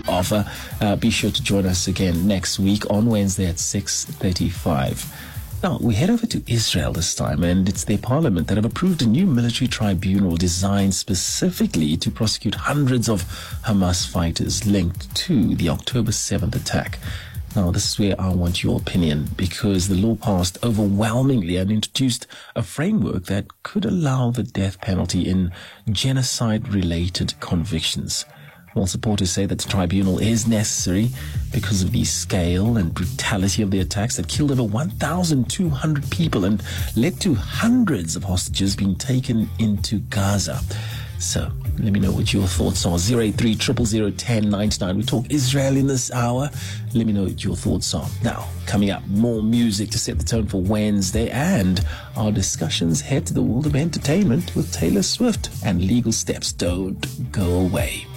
offer. Be sure to join us again next week on Wednesday at 6:35. Now, we head over to Israel this time, and it's their parliament that have approved a new military tribunal designed specifically to prosecute hundreds of Hamas fighters linked to the October 7th attack. Now, this is where I want your opinion, because the law passed overwhelmingly and introduced a framework that could allow the death penalty in genocide-related convictions. Well, supporters say that the tribunal is necessary because of the scale and brutality of the attacks that killed over 1,200 people and led to hundreds of hostages being taken into Gaza. So, let me know what your thoughts are. 083 000 1099. We talk Israel in this hour. Let me know what your thoughts are. Now, coming up, more music to set the tone for Wednesday, and our discussions head to the world of entertainment with Taylor Swift and legal steps. Don't go away.